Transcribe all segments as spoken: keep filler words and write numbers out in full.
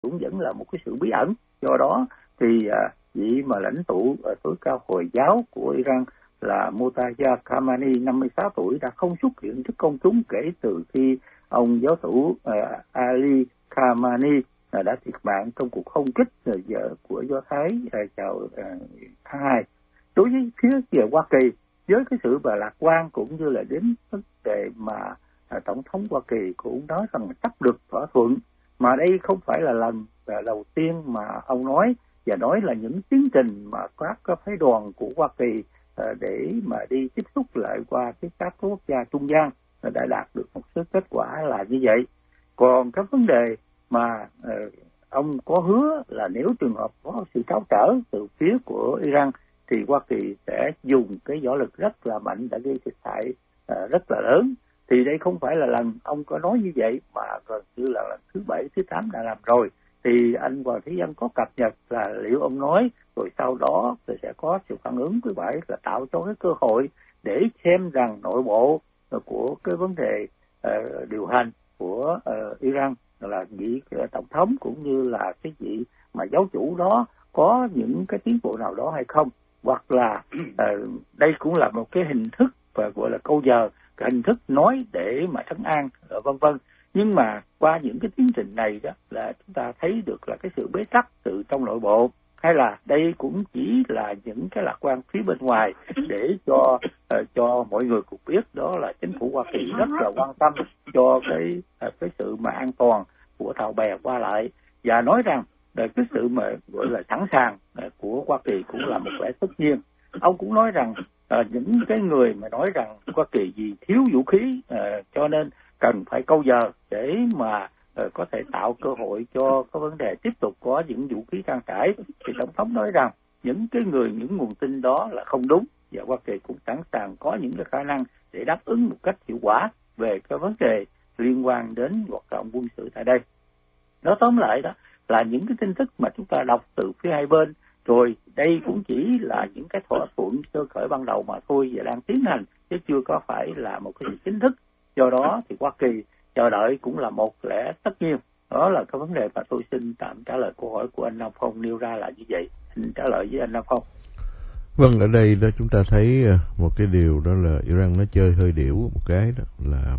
cũng vẫn là một cái sự bí ẩn. Do đó thì à, vị mà lãnh tụ à, tối cao Hồi giáo của Iran là Murtaza Khamenei, năm mươi sáu tuổi, đã không xuất hiện trước công chúng kể từ khi ông giáo chủ à, Ali Khamenei à, đã thiệt mạng trong cuộc không kích à, vợ của Do Thái à, vào à, tháng hai. Đối với phía về Hoa Kỳ, với cái sự và lạc quan cũng như là đến vấn đề mà à, Tổng thống Hoa Kỳ cũng nói rằng sắp được thỏa thuận, mà đây không phải là lần à, đầu tiên mà ông nói, và nói là những tiến trình mà các cái phái đoàn của Hoa Kỳ à, để mà đi tiếp xúc lại qua cái các quốc gia trung gian à, đã đạt được một số kết quả là như vậy. Còn các vấn đề mà à, ông có hứa là nếu trường hợp có sự tráo trở từ phía của Iran thì Hoa Kỳ sẽ dùng cái võ lực rất là mạnh đã gây thiệt hại à, rất là lớn. Thì đây không phải là lần ông có nói như vậy, mà gần như là lần thứ bảy, thứ tám đã làm rồi. Thì anh Hoàng Thế Dân có cập nhật là liệu ông nói rồi sau đó thì sẽ có sự phản ứng quý bảy là tạo cho cái cơ hội để xem rằng nội bộ của cái vấn đề uh, điều hành của uh, Iran là vị tổng thống cũng như là cái vị mà giáo chủ đó có những cái tiến bộ nào đó hay không, hoặc là uh, đây cũng là một cái hình thức và gọi là câu giờ, cái hình thức nói để mà trấn an vân vân. Nhưng mà qua những cái tiến trình này đó là chúng ta thấy được là cái sự bế tắc từ trong nội bộ, hay là đây cũng chỉ là những cái lạc quan phía bên ngoài để cho uh, cho mọi người cũng biết đó là chính phủ Hoa Kỳ rất là quan tâm cho cái uh, cái sự mà an toàn của tàu bè qua lại, và nói rằng uh, cái sự mà gọi là sẵn sàng uh, của Hoa Kỳ cũng là một vẻ tất nhiên. Ông cũng nói rằng uh, những cái người mà nói rằng Hoa Kỳ vì thiếu vũ khí uh, cho nên cần phải câu giờ để mà uh, có thể tạo cơ hội cho cái vấn đề tiếp tục có những vũ khí trang trải, thì Tổng thống nói rằng những cái người, những nguồn tin đó là không đúng, và Hoa Kỳ cũng sẵn sàng có những cái khả năng để đáp ứng một cách hiệu quả về cái vấn đề liên quan đến hoạt động quân sự tại đây. Nói tóm lại đó là những cái tin tức mà chúng ta đọc từ phía hai bên, rồi đây cũng chỉ là những cái thỏa thuận sơ khởi ban đầu mà thôi và đang tiến hành, chứ chưa có phải là một cái gì chính thức. Do đó thì Hoa Kỳ chờ đợi cũng là một lẽ tất nhiên. Đó là cái vấn đề mà tôi xin tạm trả lời câu hỏi của anh Nam Phong nêu ra là như vậy. Xin trả lời với anh Nam Phong. Vâng, ở đây đó chúng ta thấy một cái điều đó là Iran nó chơi hơi điểu một cái, đó là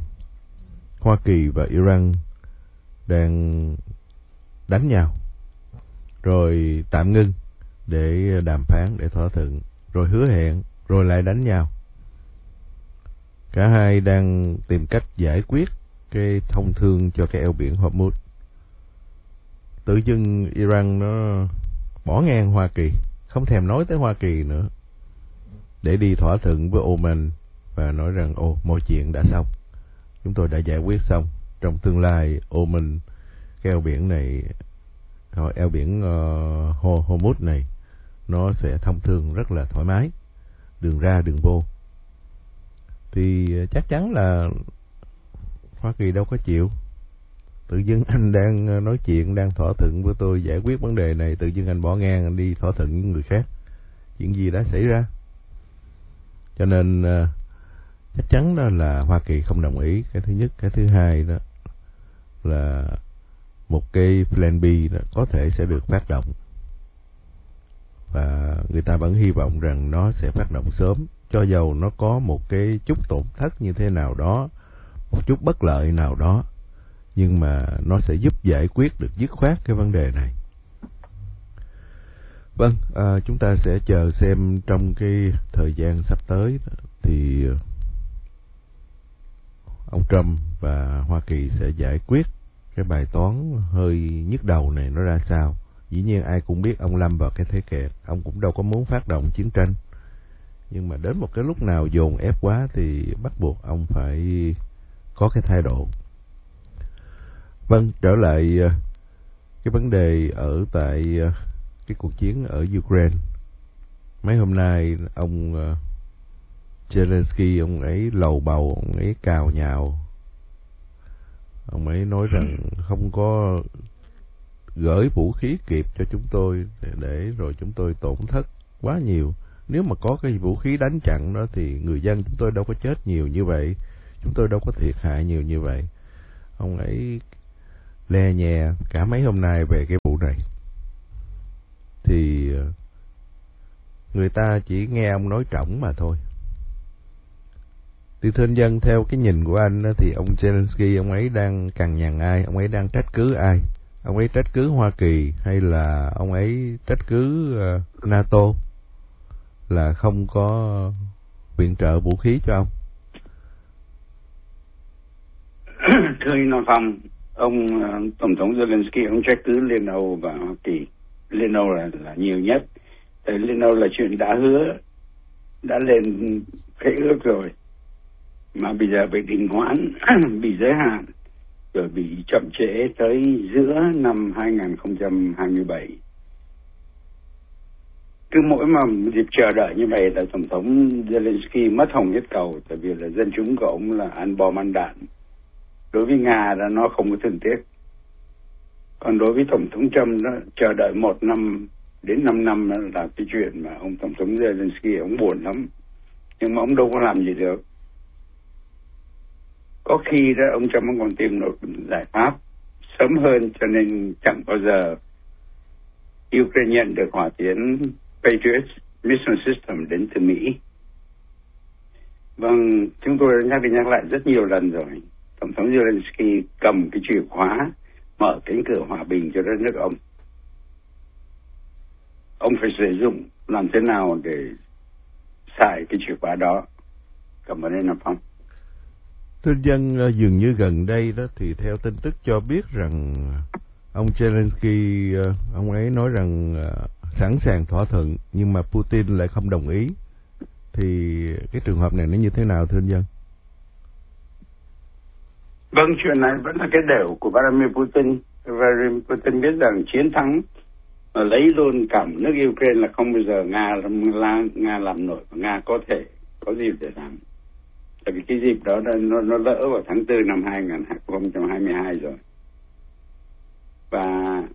Hoa Kỳ và Iran đang đánh nhau, rồi tạm ngưng để đàm phán, để thỏa thuận, rồi hứa hẹn, rồi lại đánh nhau. Cả hai đang tìm cách giải quyết cái thông thương cho cái eo biển Hormuz. Tự dưng Iran nó bỏ ngang Hoa Kỳ, không thèm nói tới Hoa Kỳ nữa, để đi thỏa thuận với Oman và nói rằng ồ, mọi chuyện đã xong, chúng tôi đã giải quyết xong. Trong tương lai Oman, cái eo biển này, eo biển uh, Hormuz này, nó sẽ thông thương rất là thoải mái, đường ra đường vô. Thì chắc chắn là Hoa Kỳ đâu có chịu. Tự dưng anh đang nói chuyện, đang thỏa thuận với tôi giải quyết vấn đề này, tự dưng anh bỏ ngang, anh đi thỏa thuận với người khác. Chuyện gì đã xảy ra? Cho nên chắc chắn đó là Hoa Kỳ không đồng ý. Cái thứ nhất. Cái thứ hai đó là một cái plan B đó có thể sẽ được phát động, và người ta vẫn hy vọng rằng nó sẽ phát động sớm, cho dầu nó có một cái chút tổn thất như thế nào đó, một chút bất lợi nào đó, nhưng mà nó sẽ giúp giải quyết được dứt khoát cái vấn đề này. Vâng, à, chúng ta sẽ chờ xem trong cái thời gian sắp tới thì ông Trump và Hoa Kỳ sẽ giải quyết cái bài toán hơi nhức đầu này nó ra sao. Dĩ nhiên ai cũng biết ông lâm vào cái thế kẹt, ông cũng đâu có muốn phát động chiến tranh, nhưng mà đến một cái lúc nào dồn ép quá thì bắt buộc ông phải có cái thái độ. Vâng, trở lại cái vấn đề ở tại cái cuộc chiến ở Ukraine. Mấy hôm nay ông Zelensky, ông ấy lầu bầu, ông ấy cào nhào, ông ấy nói rằng không có gửi vũ khí kịp cho chúng tôi, để rồi chúng tôi tổn thất quá nhiều. Nếu mà có cái vũ khí đánh chặn đó thì người dân chúng tôi đâu có chết nhiều như vậy, chúng tôi đâu có thiệt hại nhiều như vậy. Ông ấy le nhè cả mấy hôm nay về cái vụ này. Thì người ta chỉ nghe ông nói trỏng mà thôi. Thì thưa anh Dân, theo cái nhìn của anh thì ông Zelensky, ông ấy đang cằn nhằn ai? Ông ấy đang trách cứ ai? Ông ấy trách cứ Hoa Kỳ hay là ông ấy trách cứ uh, NATO là không có viện trợ vũ khí cho ông? Thưa anh Nam Phong, ông uh, Tổng thống Zelensky ông trách cứ Liên Âu và Hoa Kỳ. Liên Âu là, là nhiều nhất. Tại Liên Âu là chuyện đã hứa, đã lên khế ước rồi, mà bây giờ bị đình hoãn, bị giới hạn, rồi bị chậm trễ tới giữa năm hai không hai bảy. Cứ mỗi mà dịp chờ đợi như vậy là Tổng thống Zelensky mất hồng nhất cầu, tại vì là dân chúng của ông là ăn bom ăn đạn. Đối với Nga là nó không có thương tiếc. Còn đối với Tổng thống Trump, nó chờ đợi một năm đến năm năm là cái chuyện mà ông Tổng thống Zelensky ông buồn lắm. Nhưng mà ông đâu có làm gì được. Có khi đó ông Trump còn tìm được giải pháp sớm hơn, cho nên chẳng bao giờ Ukraine nhận được hỏa tiễn Patriot Missile System đến từ Mỹ. Vâng, chúng tôi đã nhắc đi nhắc lại rất nhiều lần rồi. Tổng thống Zelensky cầm cái chìa khóa mở cánh cửa hòa bình cho đất nước ông. Ông phải sử dụng làm thế nào để xài cái chìa khóa đó. Cảm ơn anh Nam Phong. Thưa dân, dường như gần đây đó thì theo tin tức cho biết rằng ông Zelensky, ông ấy nói rằng sẵn sàng thỏa thuận, nhưng mà Putin lại không đồng ý. Thì cái trường hợp này nó như thế nào thưa anh dân? Vâng, chuyện này vẫn là cái đều của Vladimir Putin. Vladimir Putin biết rằng chiến thắng và lấy luôn cảm nước Ukraine là không bao giờ Nga làm, Nga làm nổi, Nga có thể có dịp để làm. Tại vì cái dịp đó nó, nó lỡ vào tháng tư năm hai không hai hai rồi. Và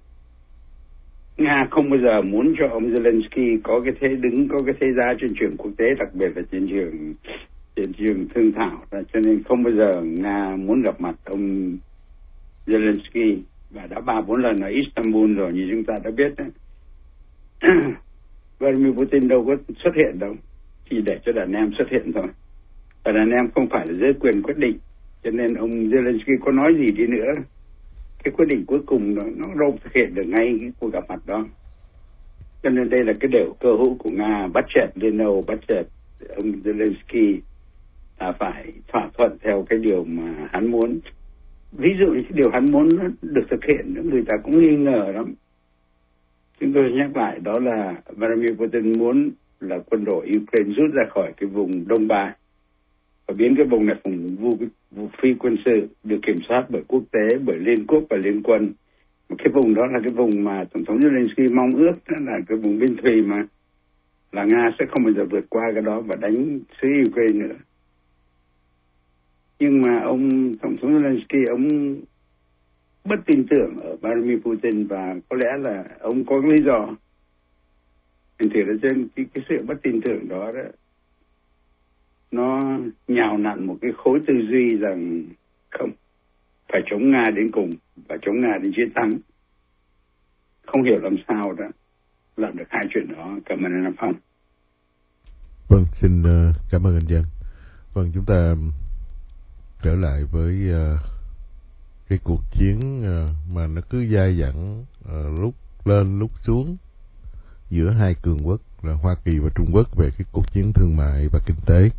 Nga không bao giờ muốn cho ông Zelensky có cái thế đứng, có cái thế giá trên trường quốc tế, đặc biệt là trên trường trên trường thương thảo. Cho nên không bao giờ Nga muốn gặp mặt ông Zelensky. Và đã ba bốn lần ở Istanbul rồi, như chúng ta đã biết đấy. Vladimir Putin đâu có xuất hiện đâu, chỉ để cho đàn em xuất hiện thôi. Và đàn em không phải là giới quyền quyết định, cho nên ông Zelensky có nói gì đi nữa, cái quyết định cuối cùng đó, nó đâu thực hiện được ngay cái cuộc gặp mặt đó. Cho nên đây là cái đều cơ hữu của Nga, bắt chẹt Liên Âu, bắt chẹt ông Zelensky là phải thỏa thuận theo cái điều mà hắn muốn. Ví dụ như cái điều hắn muốn nó được thực hiện, người ta cũng nghi ngờ lắm. Chúng tôi nhắc lại đó là Vladimir Putin muốn là quân đội Ukraine rút ra khỏi cái vùng Đông Ba và biến cái vùng này thành vùng, vùng phi quân sự được kiểm soát bởi quốc tế, bởi Liên Quốc và Liên quân. Một cái vùng đó là cái vùng mà Tổng thống Zelensky mong ước, đó là cái vùng biên thùy mà là Nga sẽ không bao giờ vượt qua cái đó và đánh xứ Ukraine nữa. Nhưng mà ông Tổng thống Zelensky, ông bất tin tưởng ở Vladimir Putin và có lẽ là ông có lý do. Thì là trên cái, cái sự bất tin tưởng đó, đó nó nhào nặn một cái khối tư duy rằng không, phải chống Nga đến cùng và chống Nga đến chiến thắng. Không hiểu làm sao đó làm được hai chuyện đó. Cảm ơn anh Nam Phong. Vâng, xin uh, cảm ơn anh Dân. Vâng, chúng ta trở lại với uh, cái cuộc chiến uh, mà nó cứ dai dẳng, uh, lúc lên lúc xuống giữa hai cường quốc là Hoa Kỳ và Trung Quốc về cái cuộc chiến thương mại và kinh tế.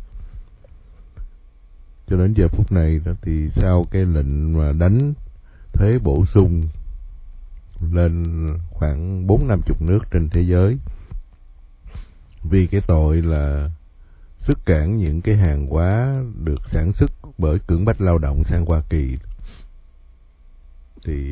Cho đến giờ phút này đó thì sau cái lệnh mà đánh thuế bổ sung lên khoảng bốn năm chục nước trên thế giới vì cái tội là xuất cản những cái hàng hóa được sản xuất bởi cưỡng bách lao động sang Hoa Kỳ, thì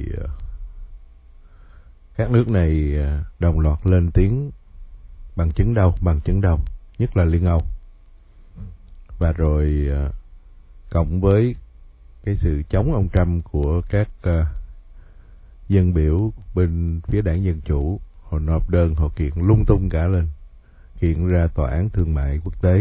các nước này đồng loạt lên tiếng bằng chứng đâu, bằng chứng đâu, nhất là Liên Âu. Và rồi cộng với cái sự chống ông Trump của các uh, dân biểu bên phía đảng Dân Chủ, họ nộp đơn, họ kiện lung tung cả lên, kiện ra tòa án thương mại quốc tế.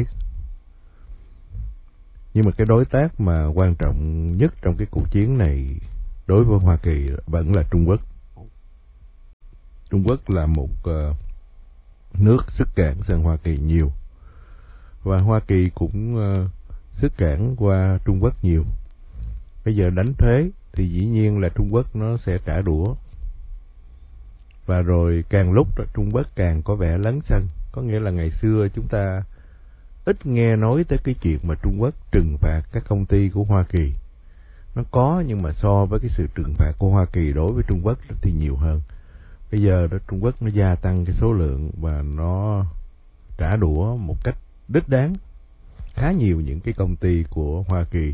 Nhưng mà cái đối tác mà quan trọng nhất trong cái cuộc chiến này đối với Hoa Kỳ vẫn là Trung Quốc. Trung Quốc là một uh, nước xuất cảng sang Hoa Kỳ nhiều, và Hoa Kỳ cũng uh, xuất cảng qua Trung Quốc nhiều. Bây giờ đánh thuế thì dĩ nhiên là Trung Quốc nó sẽ trả đũa, và rồi càng lúc Trung Quốc càng có vẻ lấn sân. Có nghĩa là ngày xưa chúng ta ít nghe nói tới cái chuyện mà Trung Quốc trừng phạt các công ty của Hoa Kỳ. Nó có, nhưng mà so với cái sự trừng phạt của Hoa Kỳ đối với Trung Quốc thì nhiều hơn. Bây giờ đó, Trung Quốc nó gia tăng cái số lượng và nó trả đũa một cách đích đáng khá nhiều những cái công ty của Hoa Kỳ,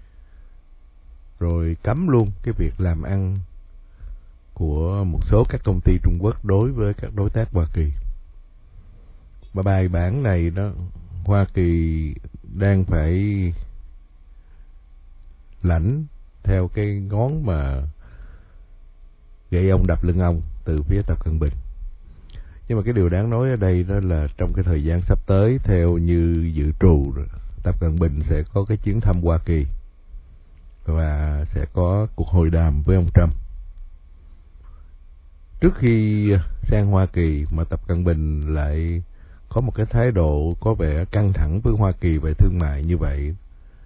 rồi cấm luôn cái việc làm ăn của một số các công ty Trung Quốc đối với các đối tác Hoa Kỳ. Và bài bản này đó, Hoa Kỳ đang phải lãnh theo cái ngón mà gậy ông đập lưng ông từ phía Tập Cận Bình. Nhưng mà cái điều đáng nói ở đây đó là trong cái thời gian sắp tới, theo như dự trù, Tập Cận Bình sẽ có cái chuyến thăm Hoa Kỳ và sẽ có cuộc hội đàm với ông Trump. Trước khi sang Hoa Kỳ mà Tập Cận Bình lại có một cái thái độ có vẻ căng thẳng với Hoa Kỳ về thương mại như vậy,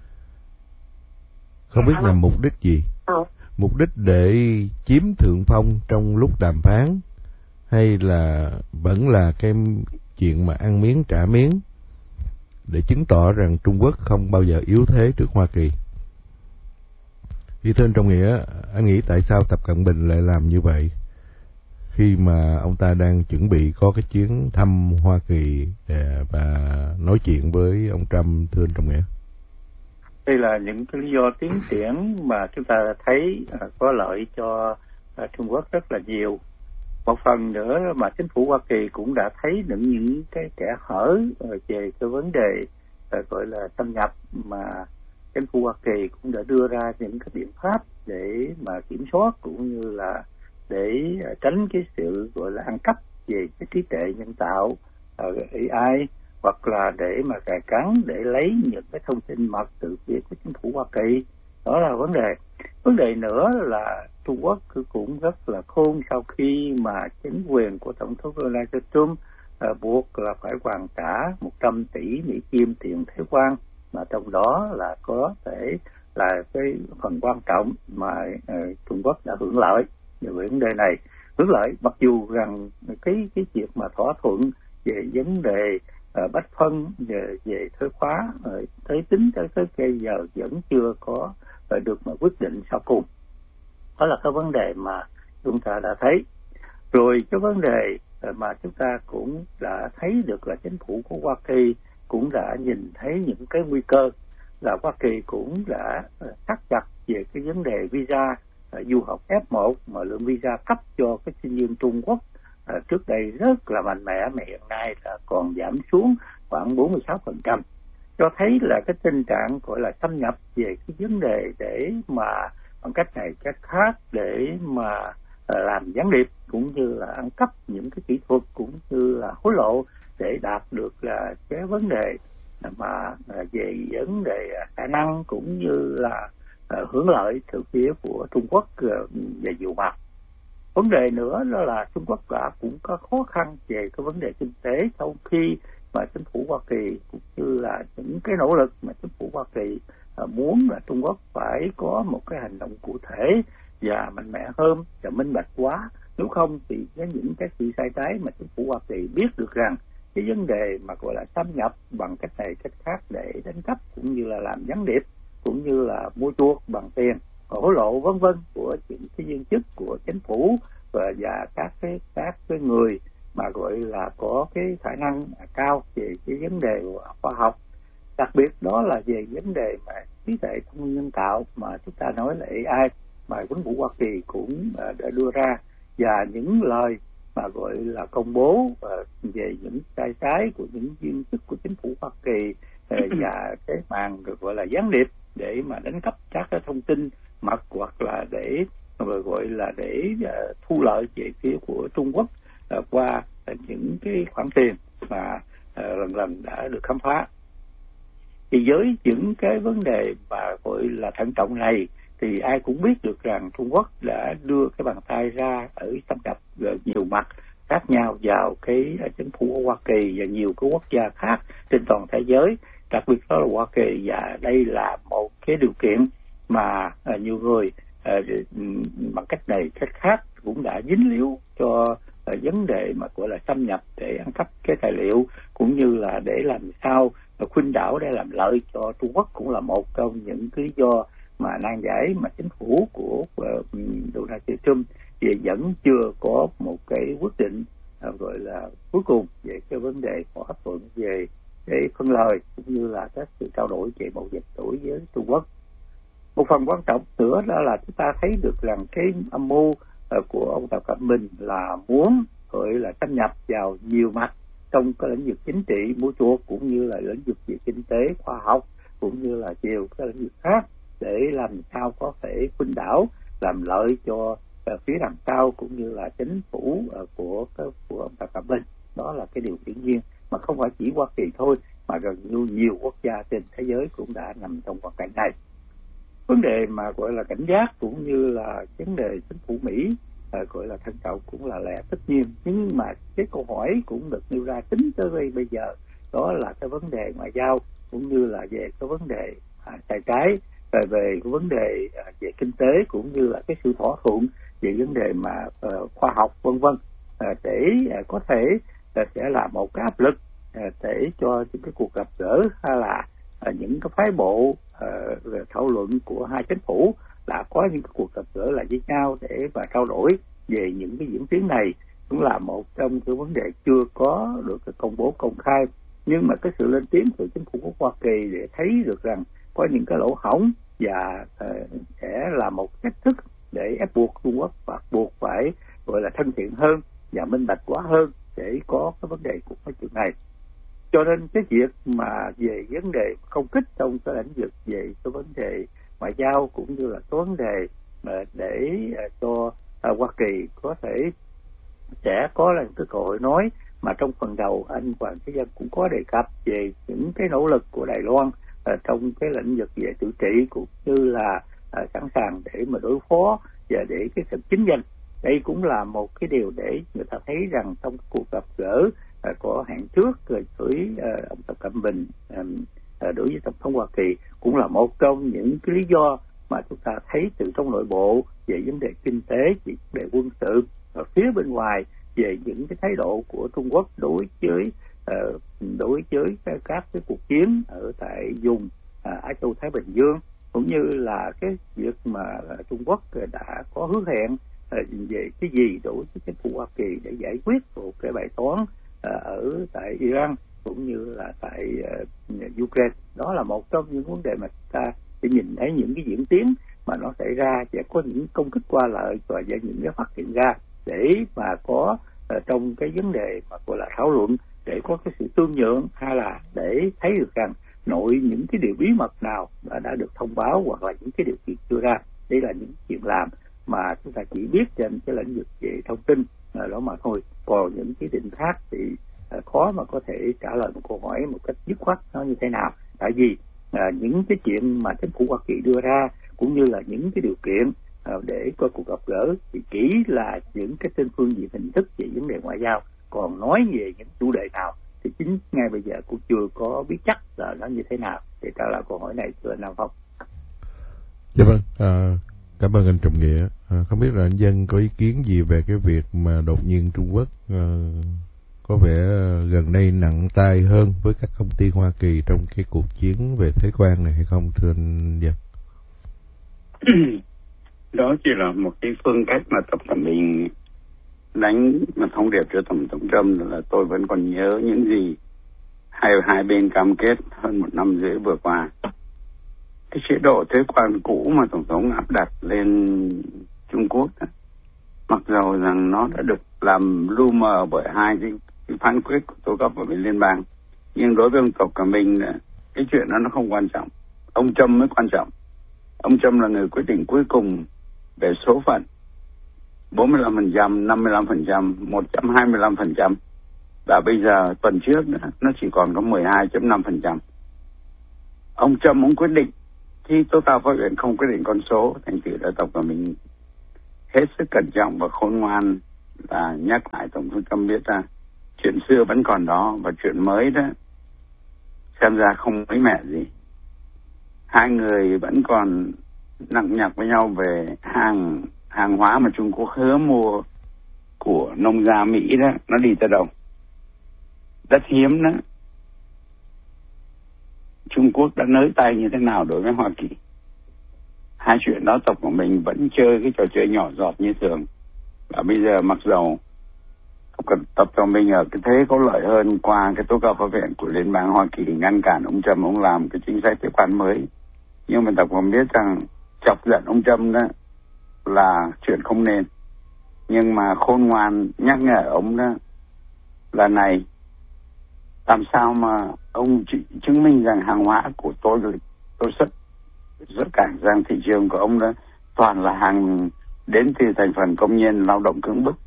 không biết là mục đích gì? Mục đích để chiếm thượng phong trong lúc đàm phán, hay là vẫn là cái chuyện mà ăn miếng trả miếng để chứng tỏ rằng Trung Quốc không bao giờ yếu thế trước Hoa Kỳ? Thì thưa anh Trọng Nghĩa, anh nghĩ tại sao Tập Cận Bình lại làm như vậy khi mà ông ta đang chuẩn bị có cái chuyến thăm Hoa Kỳ và nói chuyện với ông Trump, thưa anh Trọng Nghĩa? Đây là những cái lý do tiến triển mà chúng ta thấy có lợi cho Trung Quốc rất là nhiều. Một phần nữa mà chính phủ Hoa Kỳ cũng đã thấy được những cái kẽ hở về cái vấn đề gọi là xâm nhập, mà chính phủ Hoa Kỳ cũng đã đưa ra những cái biện pháp để mà kiểm soát, cũng như là để tránh cái sự gọi là ăn cắp về cái trí tuệ nhân tạo A I, hoặc là để mà cài cắn để lấy những cái thông tin mật từ phía của chính phủ Hoa Kỳ. Đó là vấn đề. Vấn đề nữa là Trung Quốc cũng rất là khôn sau khi mà chính quyền của Tổng thống Donald Trump à, buộc là phải hoàn trả một trăm tỷ Mỹ Kim tiền thuế quan, mà trong đó là có thể là cái phần quan trọng mà uh, Trung Quốc đã hưởng lợi về vấn đề này. Hưởng lợi mặc dù rằng cái cái việc mà thỏa thuận về vấn đề uh, bách phân về, về thuế khóa, uh, thuế tính tới tới bây giờ vẫn chưa có uh, được mà quyết định sau cùng. Đó là cái vấn đề mà chúng ta đã thấy. Rồi cái vấn đề uh, mà chúng ta cũng đã thấy được là chính phủ của Hoa Kỳ cũng đã nhìn thấy những cái nguy cơ, là Hoa Kỳ cũng đã thắt chặt về cái vấn đề visa uh, du học F một, mà lượng visa cấp cho cái sinh viên Trung Quốc uh, trước đây rất là mạnh mẽ, mà hiện nay là còn giảm xuống khoảng bốn mươi sáu phần trăm, cho thấy là cái tình trạng gọi là xâm nhập về cái vấn đề để mà bằng cách này cách khác để mà uh, làm gián điệp, cũng như là ăn cắp những cái kỹ thuật, cũng như là hối lộ để đạt được là cái vấn đề mà về vấn đề khả năng cũng như là uh, hưởng lợi từ phía của Trung Quốc uh, về nhiều mặt. Vấn đề nữa đó là Trung Quốc đã cũng có khó khăn về cái vấn đề kinh tế sau khi mà chính phủ Hoa Kỳ cũng như là những cái nỗ lực mà chính phủ Hoa Kỳ uh, muốn là Trung Quốc phải có một cái hành động cụ thể và mạnh mẽ hơn và minh bạch quá. Nếu không thì với những cái sự sai trái mà chính phủ Hoa Kỳ biết được rằng cái vấn đề mà gọi là xâm nhập bằng cách này cách khác để đánh cắp, cũng như là làm gián điệp, cũng như là mua chuộc bằng tiền, hối lộ vân vân của những cái viên chức của chính phủ và, và các cái các cái người mà gọi là có cái khả năng cao về cái vấn đề khoa học, đặc biệt đó là về vấn đề mà trí tuệ thông minh nhân tạo mà chúng ta nói là A I, mà chính phủ Hoa Kỳ cũng đã đưa ra, và những lời mà gọi là công bố uh, về những sai trái của những viên chức của chính phủ Hoa Kỳ uh, và cái màn được gọi là gián điệp để mà đánh cắp các cái thông tin mật, hoặc là để uh, gọi là để uh, thu lợi về phía của Trung Quốc uh, qua uh, những cái khoản tiền mà uh, lần lần đã được khám phá. Thì với những cái vấn đề mà gọi là thận trọng này thì ai cũng biết được rằng Trung Quốc đã đưa cái bàn tay ra ở xâm nhập nhiều mặt khác nhau vào cái chính phủ của Hoa Kỳ và nhiều cái quốc gia khác trên toàn thế giới, đặc biệt đó là Hoa Kỳ. Và đây là một cái điều kiện mà à, nhiều người à, bằng cách này cách khác cũng đã dính líu cho à, vấn đề mà gọi là xâm nhập để ăn cắp cái tài liệu, cũng như là để làm sao khuynh đảo để làm lợi cho Trung Quốc, cũng là một trong những cái lý do mà nan giải mà chính phủ của uh, Donald Trump thì vẫn chưa có một cái quyết định uh, gọi là cuối cùng về cái vấn đề thỏa thuận về để phân lời cũng như là các sự trao đổi về mậu dịch đối với Trung Quốc. Một phần quan trọng nữa đó là chúng ta thấy được rằng cái âm mưu uh, của ông Tập Cận Bình là muốn gọi là xâm nhập vào nhiều mặt trong cái lĩnh vực chính trị mua chuộc, cũng như là lĩnh vực về kinh tế khoa học, cũng như là nhiều cái lĩnh vực khác, để làm sao có thể khuynh đảo làm lợi cho uh, phía đằng sau cũng như là chính phủ uh, của của ông Tập Cận Bình. Đó là cái điều hiển nhiên mà không phải chỉ Hoa Kỳ thôi, mà gần như nhiều quốc gia trên thế giới cũng đã nằm trong hoàn cảnh này. Vấn đề mà gọi là cảnh giác cũng như là vấn đề chính phủ Mỹ uh, gọi là thận trọng cũng là lẽ tất nhiên, nhưng mà cái câu hỏi cũng được nêu ra tính tới đây bây giờ, đó là cái vấn đề ngoại giao cũng như là về cái vấn đề à, sai trái, về về cái vấn đề à, về kinh tế, cũng như là cái sự thỏa thuận về vấn đề mà uh, khoa học vân vân, à, để à, có thể à, sẽ là một cái áp lực à, để cho những cái cuộc gặp gỡ hay là à, những cái phái bộ à, thảo luận của hai chính phủ là có những cái cuộc gặp gỡ lại với nhau để mà trao đổi về những cái diễn tiến này, cũng là một trong cái vấn đề chưa có được công bố công khai. Nhưng mà cái sự lên tiếng của chính phủ của Hoa Kỳ để thấy được rằng có những cái lỗ hổng và uh, sẽ là một cách thức để ép buộc Trung Quốc và buộc phải gọi là thân thiện hơn và minh bạch quá hơn để có cái vấn đề của cái chuyện này. Cho nên cái việc mà về vấn đề không kích trong cái lĩnh vực về cái vấn đề ngoại giao cũng như là cái vấn đề mà để uh, cho uh, Hoa Kỳ có thể sẽ có là cái cơ hội nói, mà trong phần đầu anh Hoàng Thế Dân cũng có đề cập về những cái nỗ lực của Đài Loan uh, trong cái lĩnh vực về tự trị cũng như là uh, sẵn sàng để mà đối phó và để cái sự chính danh. Đây cũng là một cái điều để người ta thấy rằng trong cuộc gặp gỡ uh, có hẹn trước rồi với uh, ông Tập Cận Bình um, uh, đối với tổng thống Hoa Kỳ cũng là một trong những cái lý do mà chúng ta thấy từ trong nội bộ về vấn đề kinh tế, về vấn đề quân sự, và phía bên ngoài về những cái thái độ của Trung Quốc đối với uh, đối với các cái cuộc chiến ở tại vùng uh, Á Châu Thái Bình Dương, cũng như là cái việc mà uh, Trung Quốc uh, đã có hứa hẹn uh, về cái gì đối với chính phủ Hoa Kỳ để giải quyết một cái bài toán uh, ở tại Iran cũng như là tại uh, Ukraine. Đó là một trong những vấn đề mà ta sẽ nhìn thấy những cái diễn tiến mà nó xảy ra và có những công kích qua lại và những cái phát hiện ra để mà có uh, trong cái vấn đề mà gọi là thảo luận để có cái sự tương nhượng, hay là để thấy được rằng nội những cái điều bí mật nào đã, đã được thông báo hoặc là những cái điều kiện đưa ra. Đây là những chuyện làm mà chúng ta chỉ biết trên cái lĩnh vực về thông tin uh, đó mà thôi. Còn những cái định khác thì uh, khó mà có thể trả lời một câu hỏi một cách dứt khoát nó như thế nào. Tại vì uh, những cái chuyện mà chính phủ Hoa Kỳ đưa ra cũng như là những cái điều kiện để có cuộc gặp gỡ thì chỉ là những cái trên phương diện hình thức về vấn đề ngoại giao, còn nói về những chủ đề nào thì chính ngay bây giờ cũng chưa có biết chắc là nó như thế nào để trả lời câu hỏi này, thưa anh Nam Phong. Dạ vâng, à, cảm ơn anh Trọng Nghĩa. À, không biết là anh Dân có ý kiến gì về cái việc mà đột nhiên Trung Quốc à, có vẻ gần đây nặng tay hơn với các công ty Hoa Kỳ trong cái cuộc chiến về thuế quan này hay không, thưa anh Dân? Đó chỉ là một cái phương cách mà Tập Cận Bình đánh mà thông điệp cho Tổng thống Trump là tôi vẫn còn nhớ những gì hai hai bên cam kết hơn một năm rưỡi vừa qua. Cái chế độ thuế quan cũ mà Tổng thống áp đặt lên Trung Quốc đó, mặc dầu rằng nó đã được làm lu mờ bởi hai cái, cái phán quyết của tố cấp ở bên liên bang, nhưng đối với ông Tập Cận Bình cái chuyện đó nó không quan trọng, ông Trump mới quan trọng. Ông Trump là người quyết định cuối cùng về số phận bốn mươi lăm phần trăm, năm mươi lăm phần trăm, một trăm hai mươi lăm phần trăm. Và bây giờ tuần trước nữa, nó chỉ còn có mười hai phẩy năm phần trăm. Ông Trump ông quyết định khi tối cao pháp viện không quyết định con số, thành thử đã tộc của mình hết sức cẩn trọng và khôn ngoan là nhắc lại Tổng thống Trump biết là chuyện xưa vẫn còn đó và chuyện mới đó xem ra không mới mẻ gì. Hai người vẫn còn nặng nhọc với nhau về hàng hàng hóa mà Trung Quốc hứa mua của nông gia Mỹ đó, nó đi tới đâu. Đất hiếm đó, Trung Quốc đã nới tay như thế nào đối với Hoa Kỳ. Hai chuyện đó tộc của mình vẫn chơi cái trò chơi nhỏ giọt như thường. Và bây giờ mặc dầu tập của mình ở cái thế có lợi hơn qua cái tố cáo pháp viện của Liên bang Hoa Kỳ ngăn cản ông Trump ông làm cái chính sách thuế quan mới, nhưng mà tộc cũng biết rằng chọc giận ông Trump đó là chuyện không nên. Nhưng mà khôn ngoan nhắc nhở ông đó là này, làm sao mà ông chứng minh rằng hàng hóa của tôi tôi xuất xuất cảnh sang thị trường của ông đó toàn là hàng đến từ thành phần công nhân lao động cưỡng bức.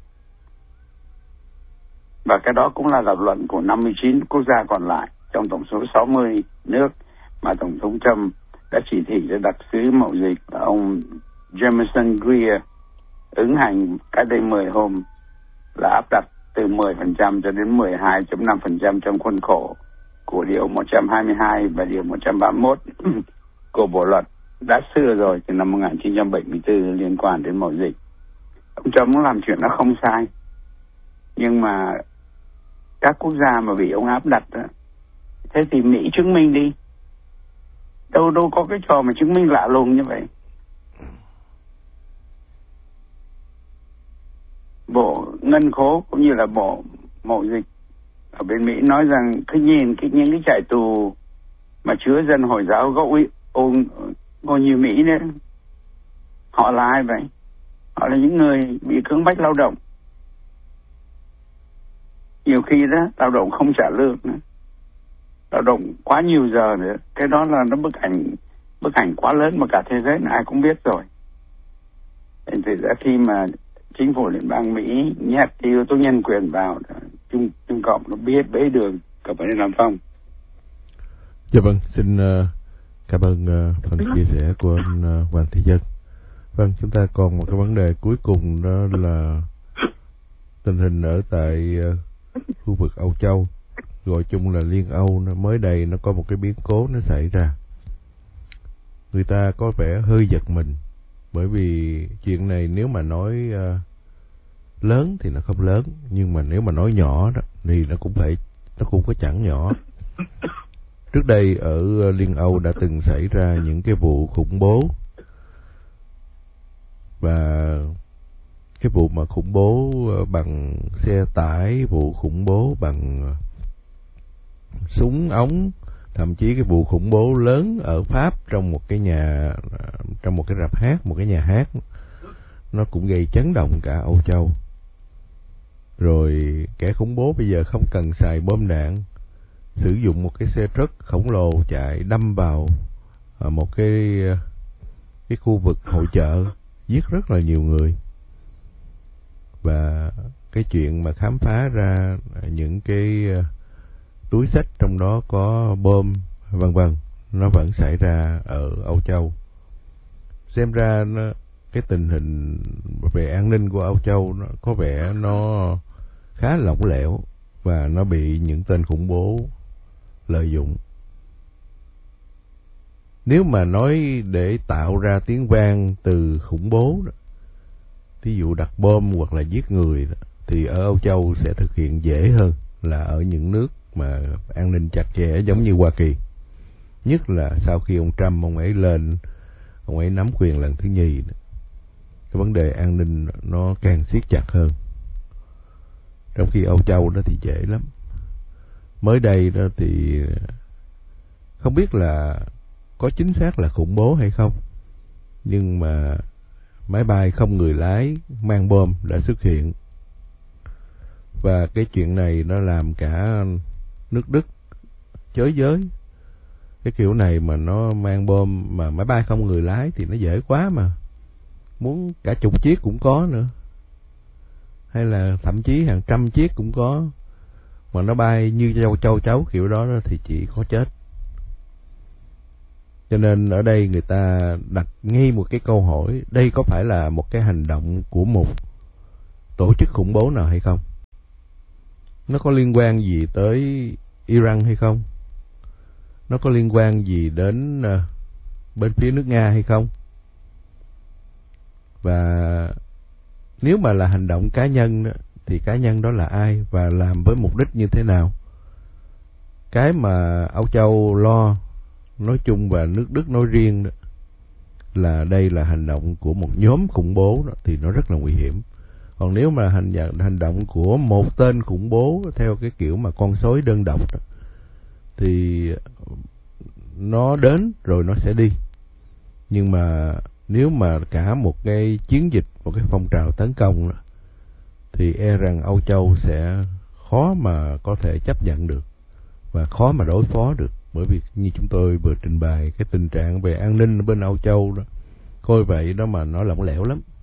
Và cái đó cũng là lập luận của năm mươi chín quốc gia còn lại trong tổng số sáu mươi nước mà Tổng thống Trump đã chỉ thị cho đặc sứ mậu dịch ông Jameson Greer ứng hành cách đây mười hôm là áp đặt từ mười phần trăm cho đến mười hai phẩy năm phần trăm trong khuôn khổ của điều một trăm hai mươi hai và điều một trăm ba mươi mốt của Bộ luật đã xưa rồi từ năm một nghìn chín trăm bảy mươi tư liên quan đến mậu dịch. Ông Trump muốn làm chuyện đó không sai, nhưng mà các quốc gia mà bị ông áp đặt đó, thế thì Mỹ chứng minh đi. Đâu đâu có cái trò mà chứng minh lạ lùng như vậy. Bộ Ngân khố cũng như là Bộ Mậu dịch ở bên Mỹ nói rằng cứ nhìn cái những cái trại tù mà chứa dân Hồi giáo gốc ôn ngôi như Mỹ đấy, họ là ai vậy? Họ là những người bị cưỡng bách lao động. Nhiều khi đó lao động không trả lương nữa, lao động quá nhiều giờ nữa. Cái đó là nó bức ảnh bức ảnh quá lớn mà cả thế giới ai cũng biết rồi. Thì ra khi mà chính phủ liên bang Mỹ nhét yếu tố nhân quyền vào, Trung Trung Cộng nó biết bế đường cả vấn đề làm phong. Dạ vâng, xin uh, cảm ơn uh, phần chia sẻ của anh uh, Hoàng Thị Dân. Vâng, chúng ta còn một cái vấn đề cuối cùng, đó là tình hình ở tại uh, khu vực Âu Châu, gọi chung là Liên Âu. Nó mới đây nó có một cái biến cố nó xảy ra, người ta có vẻ hơi giật mình, bởi vì chuyện này nếu mà nói uh, lớn thì nó không lớn, nhưng mà nếu mà nói nhỏ đó thì nó cũng phải nó cũng có chẳng nhỏ. Trước đây ở Liên Âu đã từng xảy ra những cái vụ khủng bố, và cái vụ mà khủng bố bằng xe tải, vụ khủng bố bằng súng ống, thậm chí cái vụ khủng bố lớn ở Pháp trong một cái nhà, trong một cái rạp hát, một cái nhà hát, nó cũng gây chấn động cả Âu Châu. Rồi kẻ khủng bố bây giờ không cần xài bom đạn, sử dụng một cái xe truck khổng lồ chạy đâm vào một cái cái khu vực hội chợ, giết rất là nhiều người. Và cái chuyện mà khám phá ra những cái túi xách trong đó có bom vân vân, nó vẫn xảy ra ở Âu Châu. Xem ra nó, cái tình hình về an ninh của Âu Châu nó có vẻ nó khá lỏng lẻo, và nó bị những tên khủng bố lợi dụng. Nếu mà nói để tạo ra tiếng vang từ khủng bố đó, thí dụ đặt bom hoặc là giết người đó, thì ở Âu Châu sẽ thực hiện dễ hơn là ở những nước mà an ninh chặt chẽ giống như Hoa Kỳ. Nhất là sau khi ông Trump ông ấy lên, ông ấy nắm quyền lần thứ nhì đó, cái vấn đề an ninh nó càng siết chặt hơn. Trong khi Âu Châu đó thì dễ lắm. Mới đây đó thì không biết là có chính xác là khủng bố hay không, nhưng mà máy bay không người lái mang bom đã xuất hiện. Và cái chuyện này nó làm cả nước Đức chới giới. Cái kiểu này mà nó mang bom mà máy bay không người lái thì nó dễ quá mà. Muốn cả chục chiếc cũng có nữa, hay là thậm chí hàng trăm chiếc cũng có. Mà nó bay như châu châu chấu kiểu đó thì chỉ có chết. Cho nên ở đây người ta đặt ngay một cái câu hỏi, đây có phải là một cái hành động của một tổ chức khủng bố nào hay không? Nó có liên quan gì tới Iran hay không? Nó có liên quan gì đến uh, bên phía nước Nga hay không? Và nếu mà là hành động cá nhân đó, thì cá nhân đó là ai và làm với mục đích như thế nào? Cái mà Âu Châu lo nói chung và nước Đức nói riêng đó, là đây là hành động của một nhóm khủng bố đó, thì nó rất là nguy hiểm. Còn nếu mà hành hành động của một tên khủng bố theo cái kiểu mà con sói đơn độc đó, thì nó đến rồi nó sẽ đi. Nhưng mà nếu mà cả một cái chiến dịch, một cái phong trào tấn công đó, thì e rằng Âu Châu sẽ khó mà có thể chấp nhận được và khó mà đối phó được. Bởi vì như chúng tôi vừa trình bày, cái tình trạng về an ninh bên Âu Châu đó, coi vậy đó mà nó lỏng lẻo lắm.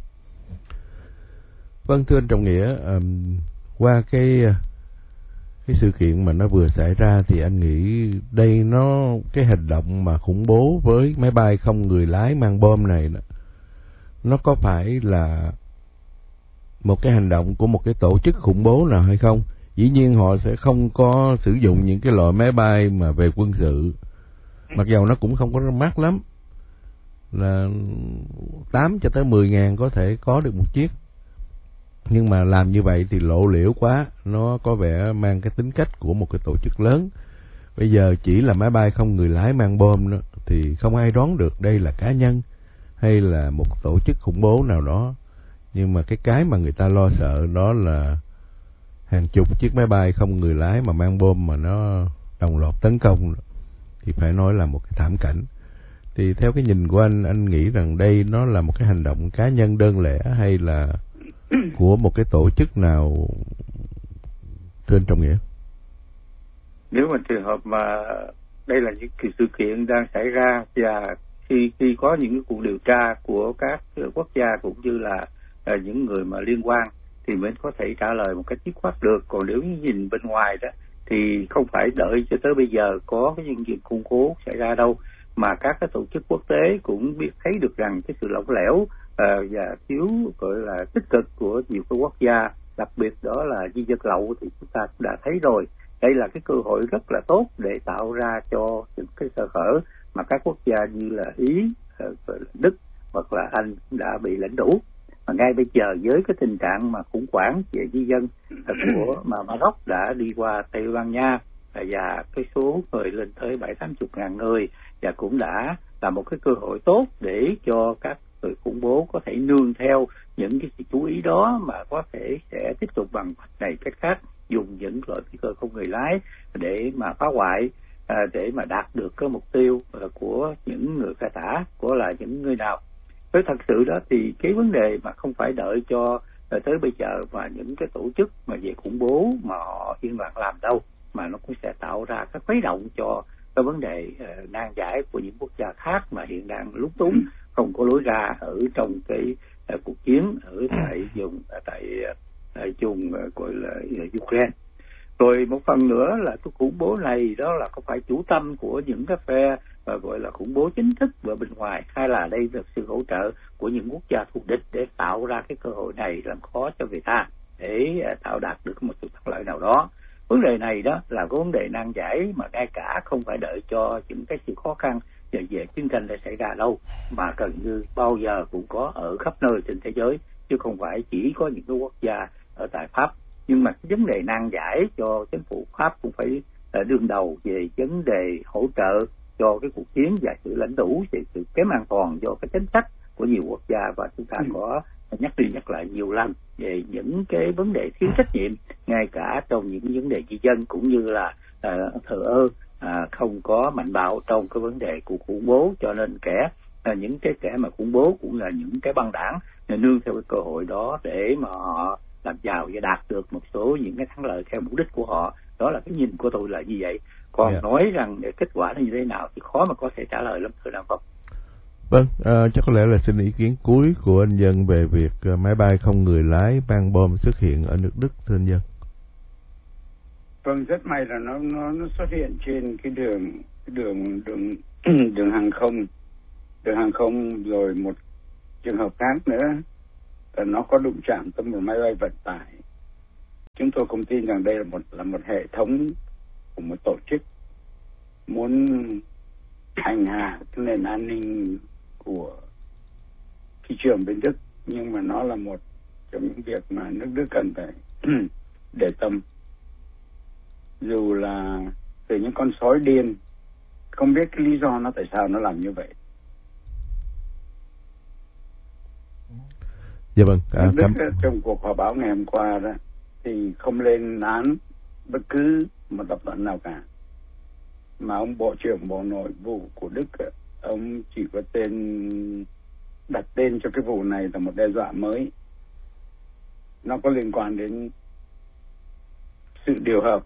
Vâng, thưa anh Trọng Nghĩa, um, qua cái cái sự kiện mà nó vừa xảy ra thì anh nghĩ đây nó cái hành động mà khủng bố với máy bay không người lái mang bom này đó, nó có phải là một cái hành động của một cái tổ chức khủng bố nào hay không? Dĩ nhiên họ sẽ không có sử dụng những cái loại máy bay mà về quân sự, mặc dầu nó cũng không có mắc lắm, là tám cho tới mười ngàn có thể có được một chiếc. Nhưng mà làm như vậy thì lộ liễu quá, nó có vẻ mang cái tính cách của một cái tổ chức lớn. Bây giờ chỉ là máy bay không người lái mang bom đó, thì không ai đoán được đây là cá nhân hay là một tổ chức khủng bố nào đó. Nhưng mà cái cái mà người ta lo sợ đó là hàng chục chiếc máy bay không người lái mà mang bom mà nó đồng loạt tấn công, thì phải nói là một cái thảm cảnh. Thì theo cái nhìn của anh, anh nghĩ rằng đây nó là một cái hành động cá nhân đơn lẻ hay là của một cái tổ chức nào, thưa anh Trọng Nghĩa? Nếu mà trường hợp mà đây là những sự kiện đang xảy ra và khi khi có những cái cuộc điều tra của các quốc gia cũng như là uh, những người mà liên quan thì mới có thể trả lời một cách dứt khoát được. Còn nếu như nhìn bên ngoài đó thì không phải đợi cho tới bây giờ có cái những chuyện khủng bố xảy ra đâu, mà các cái tổ chức quốc tế cũng biết thấy được rằng cái sự lỏng lẻo uh, và thiếu gọi là tích cực của nhiều cái quốc gia, đặc biệt đó là di dân lậu thì chúng ta cũng đã thấy rồi. Đây là cái cơ hội rất là tốt để tạo ra cho những cái sơ hở mà các quốc gia như là Ý, Đức hoặc là Anh đã bị lãnh đủ. Mà ngay bây giờ với cái tình trạng mà khủng hoảng về di dân của mà Maroc đã đi qua Tây Ban Nha và cái số người lên tới bảy tám chục ngàn người, và cũng đã là một cái cơ hội tốt để cho các người khủng bố có thể nương theo những cái sự chú ý đó mà có thể sẽ tiếp tục bằng cách này cách khác dùng những loại phi cơ không người lái để mà phá hoại, à, để mà đạt được cái mục tiêu của những người cai tả, của là những người nào. Với thật sự đó thì cái vấn đề mà không phải đợi cho tới bây giờ mà những cái tổ chức mà về khủng bố mà họ yên lặng làm đâu, mà nó cũng sẽ tạo ra các khuấy động cho cái vấn đề uh, nan giải của những quốc gia khác mà hiện đang lúng túng không có lối ra ở trong cái uh, cuộc chiến ở tại vùng tại uh, vùng uh, gọi là uh, Ukraine. Rồi một phần nữa là cái khủng bố này đó là có phải chủ tâm của những cái phe và gọi là khủng bố chính thức ở bên ngoài, hay là đây là sự hỗ trợ của những quốc gia thù địch để tạo ra cái cơ hội này làm khó cho người ta để uh, tạo đạt được một sự thắng lợi nào đó. Vấn đề này đó là cái vấn đề nan giải mà ngay cả không phải đợi cho những cái sự khó khăn về, về chiến tranh để xảy ra đâu, mà gần như bao giờ cũng có ở khắp nơi trên thế giới, chứ không phải chỉ có những cái quốc gia ở tại Pháp. Nhưng mà cái vấn đề nan giải cho chính phủ Pháp cũng phải đương đầu về vấn đề hỗ trợ cho cái cuộc chiến và sự lãnh đủ, về sự kém an toàn do cái chính sách của nhiều quốc gia. Và chúng ta có nhắc đi nhắc lại nhiều lần về những cái vấn đề thiếu trách nhiệm ngay cả trong những vấn đề di dân, cũng như là uh, thờ ơ, uh, không có mạnh bạo trong cái vấn đề của khủng bố. Cho nên kẻ uh, những cái kẻ mà khủng bố cũng là những cái băng đảng nương theo cái cơ hội đó để mà họ làm giàu và đạt được một số những cái thắng lợi theo mục đích của họ. Đó là cái nhìn của tôi là như vậy. Còn yeah. nói rằng kết quả là như thế nào thì khó mà có thể trả lời lắm, thưa Nam Phong. Vâng, uh, chắc có lẽ là xin ý kiến cuối của anh Dân về việc uh, máy bay không người lái mang bom xuất hiện ở nước Đức, thưa anh Dân. Vâng, rất may là nó nó nó xuất hiện trên cái đường cái đường đường đường hàng không, đường hàng không rồi một trường hợp khác nữa là nó có đụng chạm tới một máy bay vận tải. Chúng tôi không tin rằng đây là một là một hệ thống của một tổ chức muốn hành hạ cái nền an ninh của thị trường bên Đức, nhưng mà nó là một trong những việc mà nước Đức cần phải để tâm. Dù là từ những con sói điên, không biết cái lý do nó tại sao nó làm như vậy. Dạ vâng. À, nước Đức cảm... trong cuộc họp báo ngày hôm qua đó thì không lên án bất cứ một tập đoàn nào cả, mà ông Bộ trưởng Bộ Nội vụ của Đức, ông chỉ có tên đặt tên cho cái vụ này là một đe dọa mới. Nó có liên quan đến sự điều hợp,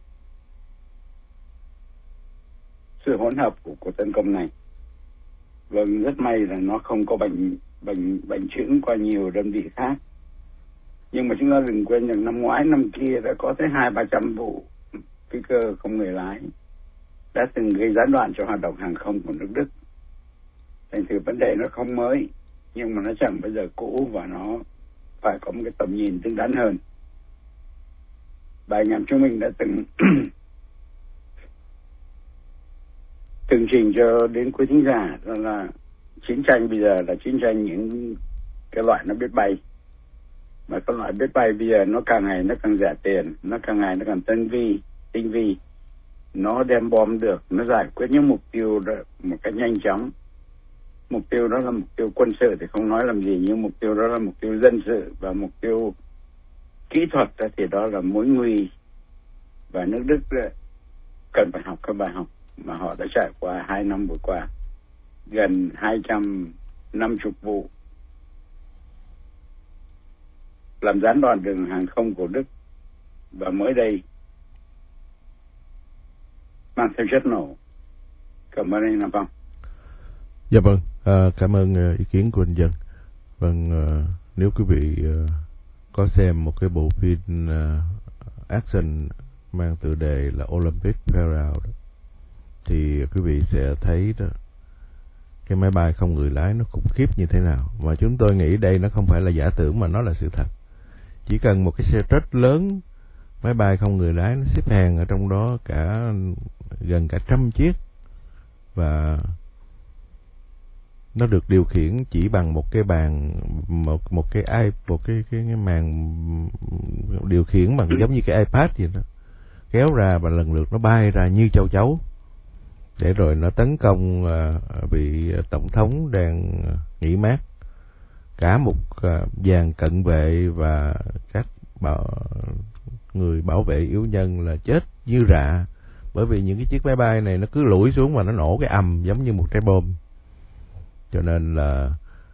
sự hỗn hợp của cuộc tấn công này. Vâng, rất may là nó không có bệnh bệnh bệnh chững qua nhiều đơn vị khác. Nhưng mà chúng ta đừng quên rằng năm ngoái năm kia đã có tới hai ba trăm vụ phi cơ không người lái đã từng gây gián đoạn cho hoạt động hàng không của nước Đức. Thành thử vấn đề nó không mới, nhưng mà nó chẳng bao giờ cũ và nó phải có một cái tầm nhìn đứng đắn hơn. Bài nhạc chúng mình đã từng từng trình cho đến quý thính giả là, là chiến tranh bây giờ là chiến tranh những cái loại nó biết bay, mà cái loại biết bay bây giờ nó càng ngày nó càng rẻ tiền, nó càng ngày nó càng tinh vi tinh vi nó đem bom được, nó giải quyết những mục tiêu đó một cách nhanh chóng. Mục tiêu đó là mục tiêu quân sự thì không nói làm gì, nhưng mục tiêu đó là mục tiêu dân sự và mục tiêu kỹ thuật thì đó là mối nguy. Và nước Đức cần phải học các bài học mà họ đã trải qua hai năm vừa qua, gần hai trăm năm mươi vụ làm gián đoạn đường hàng không của Đức, và mới đây mang theo chất nổ. Cảm ơn anh Nam Phong. Dạ vâng, à, cảm ơn uh, ý kiến của anh Dân. Vâng, uh, nếu quý vị uh, có xem một cái bộ phim uh, action mang tựa đề là Olympic Peril đó, thì quý vị sẽ thấy đó, cái máy bay không người lái nó khủng khiếp như thế nào. Mà chúng tôi nghĩ đây nó không phải là giả tưởng mà nó là sự thật. Chỉ cần một cái xe rất lớn, máy bay không người lái nó xếp hàng ở trong đó cả gần cả trăm chiếc, và nó được điều khiển chỉ bằng một cái bàn, một một cái i một cái cái, cái màn điều khiển bằng giống như cái iPad vậy đó, kéo ra và lần lượt nó bay ra như châu chấu, để rồi nó tấn công uh, bị tổng thống đang nghỉ mát. Cả một uh, dàn cận vệ và các bảo, người bảo vệ yếu nhân là chết như rạ, bởi vì những cái chiếc máy bay này nó cứ lủi xuống và nó nổ cái ầm giống như một trái bom. Cho nên là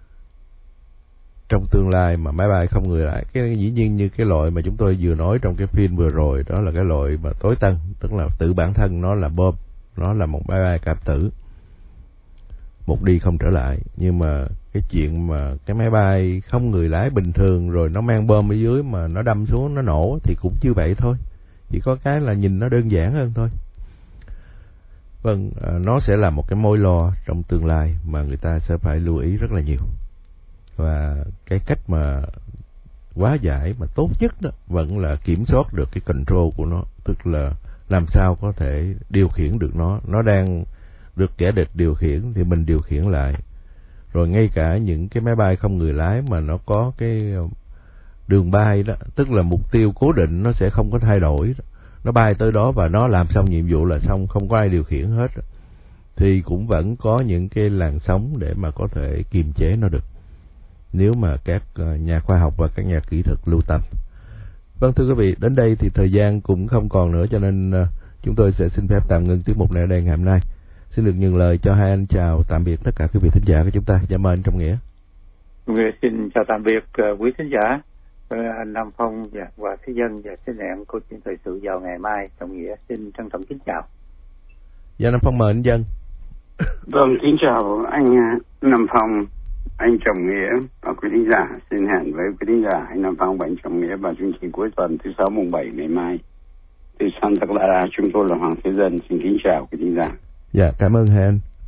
trong tương lai mà máy bay không người lái, cái dĩ nhiên như cái loại mà chúng tôi vừa nói trong cái phim vừa rồi, đó là cái loại mà tối tân, tức là tự bản thân nó là bom, nó là một máy bay cảm tử, một đi không trở lại. Nhưng mà cái chuyện mà cái máy bay không người lái bình thường rồi nó mang bom ở dưới mà nó đâm xuống nó nổ thì cũng như vậy thôi, chỉ có cái là nhìn nó đơn giản hơn thôi. Vâng, nó sẽ là một cái mối lo trong tương lai mà người ta sẽ phải lưu ý rất là nhiều. Và cái cách mà hóa giải mà tốt nhất đó vẫn là kiểm soát được cái control của nó, tức là làm sao có thể điều khiển được nó. Nó đang được kẻ địch điều khiển thì mình điều khiển lại. Rồi ngay cả những cái máy bay không người lái mà nó có cái đường bay đó, tức là mục tiêu cố định nó sẽ không có thay đổi đó. Nó bay tới đó và nó làm xong nhiệm vụ là xong, không có ai điều khiển hết, thì cũng vẫn có những cái làn sóng để mà có thể kiềm chế nó được, nếu mà các nhà khoa học và các nhà kỹ thuật lưu tâm. Vâng, thưa quý vị, đến đây thì thời gian cũng không còn nữa, cho nên chúng tôi sẽ xin phép tạm ngưng tiết mục này ở đây ngày hôm nay. Xin được nhường lời cho hai anh chào tạm biệt tất cả quý vị thính giả của chúng ta. Dạ mời anh Trọng Nghĩa. Xin chào tạm biệt quý thính giả, anh Nam Phong và, và Thế Dân, và xin hẹn câu chuyện thời sự vào ngày mai. Trọng Nghĩa xin trân trọng kính chào. Dạ, Nam Phong mời anh Dân. Vâng, kính chào anh Nam Phong, anh Trọng Nghĩa và quý thính giả. Xin hẹn với quý thính giả anh Nam Phong và anh Trọng Nghĩa vào chương trình cuối tuần thứ sáu mùng bảy ngày mai từ Santa Clara. Chúng tôi là Hoàng Thế Dân, xin kính chào quý thính giả. Dạ, cảm ơn hai anh.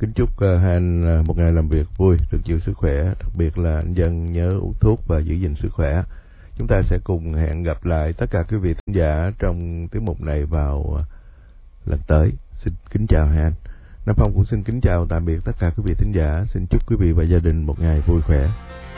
kính chúc uh, hai anh uh, một ngày làm việc vui, được nhiều sức khỏe, đặc biệt là anh Dân nhớ uống thuốc và giữ gìn sức khỏe. Chúng ta sẽ cùng hẹn gặp lại tất cả quý vị thính giả trong tiết mục này vào uh, lần tới. Xin kính chào hai anh. Nam Phong cũng xin kính chào tạm biệt tất cả quý vị thính giả. Xin chúc quý vị và gia đình một ngày vui khỏe.